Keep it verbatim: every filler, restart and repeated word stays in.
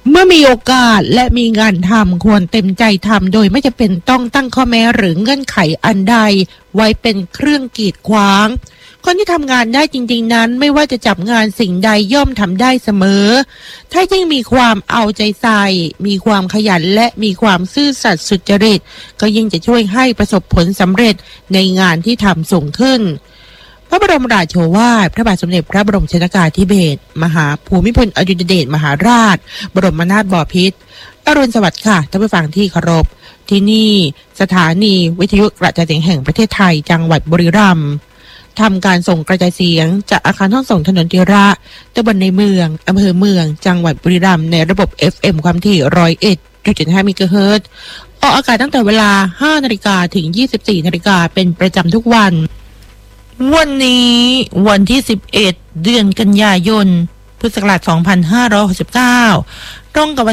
เมื่อมีโอกาสและมีงานทำควรเต็มใจทำโดยไม่จำเป็นต้องตั้งข้อแม้หรือเงื่อนไขอันใดไว้เป็นเครื่องกีดขวางคนที่ทำงานได้จริงๆนั้นไม่ว่าจะจับงานสิ่งใดย่อมทำได้เสมอถ้ายิ่งมีความเอาใจใส่มีความขยันและมีความซื่อสัตย์สุจริตก็ยิ่งจะช่วยให้ประสบผลสำเร็จในงานที่ทำสูงขึ้นพระบรมราโชวาทพระบาทสมเด็จพระบรมชนกาธิเบศรมหาภูมิพลอดุลยเดชมหาราชบรมนาถบพิตรอรุณสวัสดิ์ค่ะท่านผู้ฟังที่เคารพที่นี่สถานีวิทยุกระจายเสียงแห่งประเทศไทยจังหวัดบุรีรัมย์ทำการส่งกระจายเสียงจากอาคารห้องส่งถนนจิระตำบลในเมืองอำเภอเมืองจังหวัดบุรีรัมย์ในระบบ เอฟ เอ็ม ความถี่ หนึ่งร้อยเอ็ดจุดเจ็ดห้า เมกะเฮิรตซ์ออกอากาศตั้งแต่เวลา ห้านาฬิกา ถึง ยี่สิบสี่นาฬิกาเป็นประจำทุกวันวันนี้วันที่สิบเอ็ดเดือนกันยายนพุทธศักราชสองพันห้าร้อยหกสิบเก้าตรงกับวัน